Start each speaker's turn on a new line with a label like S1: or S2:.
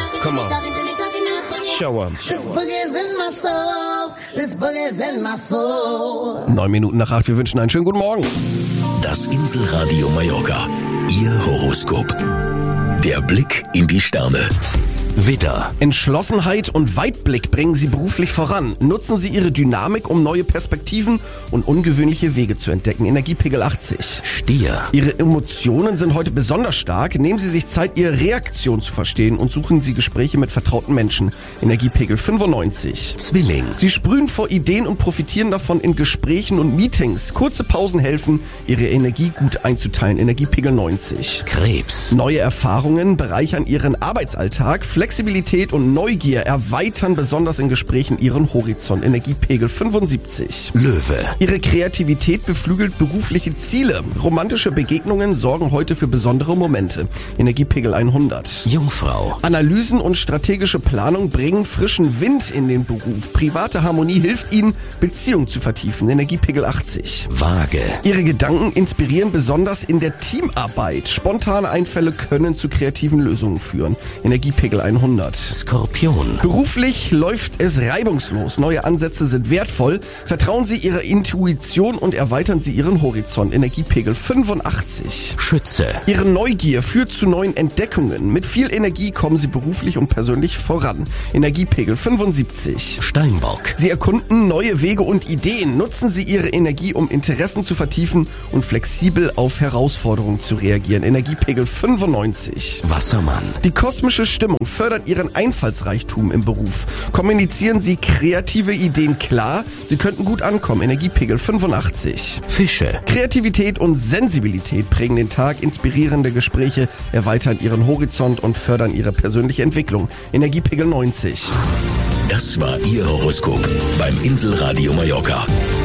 S1: Come on. Show 'em.
S2: This boogie's in my soul. This boogie's in my soul.
S1: 9 Minuten nach 8. Wir wünschen einen schönen guten Morgen.
S3: Das Inselradio Mallorca. Ihr Horoskop. Der Blick in die Sterne. Widder.
S1: Entschlossenheit und Weitblick bringen Sie beruflich voran. Nutzen Sie Ihre Dynamik, um neue Perspektiven und ungewöhnliche Wege zu entdecken. Energiepegel 80.
S3: Stier.
S1: Ihre Emotionen sind heute besonders stark. Nehmen Sie sich Zeit, Ihre Reaktion zu verstehen und suchen Sie Gespräche mit vertrauten Menschen. Energiepegel 95.
S3: Zwilling.
S1: Sie sprühen vor Ideen und profitieren davon in Gesprächen und Meetings. Kurze Pausen helfen, Ihre Energie gut einzuteilen. Energiepegel 90.
S3: Krebs.
S1: Neue Erfahrungen bereichern Ihren Arbeitsalltag. Flexibilität und Neugier erweitern besonders in Gesprächen Ihren Horizont. Energiepegel 75.
S3: Löwe.
S1: Ihre Kreativität beflügelt berufliche Ziele. Romantische Begegnungen sorgen heute für besondere Momente. Energiepegel 100.
S3: Jungfrau.
S1: Analysen und strategische Planung bringen frischen Wind in den Beruf. Private Harmonie hilft Ihnen, Beziehungen zu vertiefen. Energiepegel 80.
S3: Waage.
S1: Ihre Gedanken inspirieren besonders in der Teamarbeit. Spontane Einfälle können zu kreativen Lösungen führen. Energiepegel 100.
S3: Skorpion.
S1: Beruflich läuft es reibungslos. Neue Ansätze sind wertvoll. Vertrauen Sie Ihrer Intuition und erweitern Sie Ihren Horizont. Energiepegel 85.
S3: Schütze.
S1: Ihre Neugier führt zu neuen Entdeckungen. Mit viel Energie kommen Sie beruflich und persönlich voran. Energiepegel 75.
S3: Steinbock.
S1: Sie erkunden neue Wege und Ideen. Nutzen Sie Ihre Energie, um Interessen zu vertiefen und flexibel auf Herausforderungen zu reagieren. Energiepegel 95.
S3: Wassermann.
S1: Die kosmische Stimmung fördert Ihren Einfallsreichtum im Beruf. Kommunizieren Sie kreative Ideen klar. Sie könnten gut ankommen. Energiepegel 85.
S3: Fische.
S1: Kreativität und Sensibilität prägen den Tag. Inspirierende Gespräche erweitern Ihren Horizont und fördern Ihre persönliche Entwicklung. Energiepegel 90.
S3: Das war Ihr Horoskop beim Inselradio Mallorca.